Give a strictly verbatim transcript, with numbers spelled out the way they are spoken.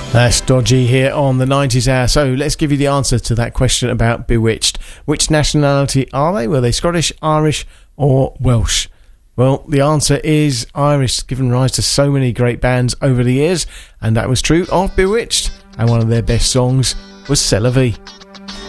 That's Dodgy here on the nineties Hour. So let's give you the answer to that question about Bewitched. Which nationality are they? Were they Scottish, Irish or Welsh? Well, the answer is Irish, given rise to so many great bands over the years, and that was true of Bewitched, and one of their best songs was C'est La Vie.